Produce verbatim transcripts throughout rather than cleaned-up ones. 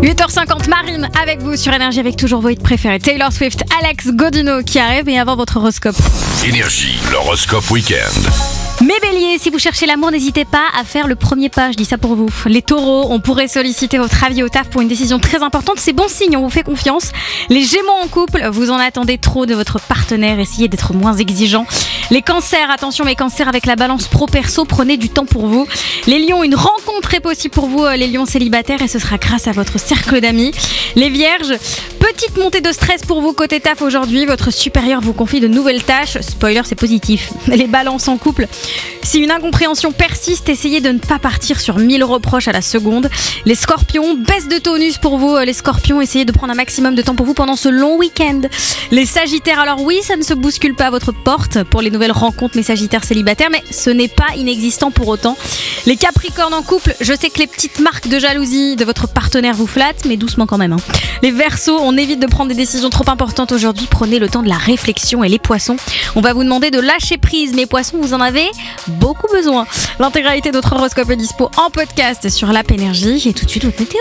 huit heures cinquante, Marine avec vous sur Énergie avec toujours vos hits préférés. Taylor Swift, Alex Godino qui arrive et avant votre horoscope. Énergie, l'horoscope week-end. Mes béliers, si vous cherchez l'amour, n'hésitez pas à faire le premier pas, je dis ça pour vous. Les taureaux, on pourrait solliciter votre avis au taf pour une décision très importante, c'est bon signe, on vous fait confiance. Les gémeaux en couple, vous en attendez trop de votre partenaire, essayez d'être moins exigeant. Les cancers, attention mes cancers avec la balance pro-perso, prenez du temps pour vous. Les lions, une rencontre est possible pour vous, les lions célibataires, et ce sera grâce à votre cercle d'amis. Les vierges, petite montée de stress pour vous côté taf aujourd'hui, votre supérieur vous confie de nouvelles tâches, spoiler c'est positif. Les balances en couple, si une incompréhension persiste, essayez de ne pas partir sur mille reproches à la seconde. Les scorpions, baisse de tonus pour vous les scorpions, essayez de prendre un maximum de temps pour vous pendant ce long week-end. Les sagittaires, alors oui, ça ne se bouscule pas à votre porte pour les nouvelles rencontres, mes sagittaires célibataires, mais ce n'est pas inexistant pour autant. Les capricornes en couple, je sais que les petites marques de jalousie de votre partenaire vous flattent, mais doucement quand même. Hein. Les verseaux, on évite de prendre des décisions trop importantes aujourd'hui, prenez le temps de la réflexion. Et les poissons, on va vous demander de lâcher prise, mes poissons, vous en avez beaucoup besoin. L'intégralité de notre horoscope est dispo en podcast sur l'app Énergie. Et tout de suite, votre météo.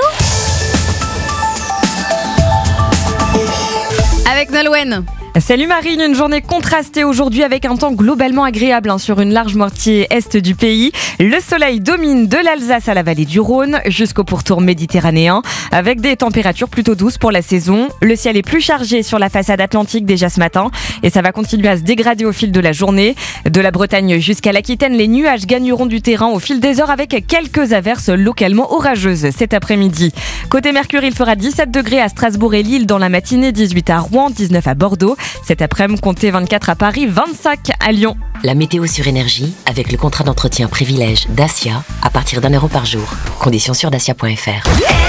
Avec Nolwenn. Salut Marine, une journée contrastée aujourd'hui avec un temps globalement agréable hein, sur une large moitié est du pays. Le soleil domine de l'Alsace à la vallée du Rhône jusqu'au pourtour méditerranéen avec des températures plutôt douces pour la saison. Le ciel est plus chargé sur la façade atlantique déjà ce matin et ça va continuer à se dégrader au fil de la journée. De la Bretagne jusqu'à l'Aquitaine, les nuages gagneront du terrain au fil des heures avec quelques averses localement orageuses cet après-midi. Côté Mercure, il fera dix-sept degrés à Strasbourg et Lille dans la matinée, dix-huit à Rouen, dix-neuf à Bordeaux. Cet après-midi, comptez vingt-quatre à Paris, vingt-cinq à Lyon. La météo sur Énergie avec le contrat d'entretien privilège Dacia à partir d'un euro par jour. Conditions sur dacia point f r.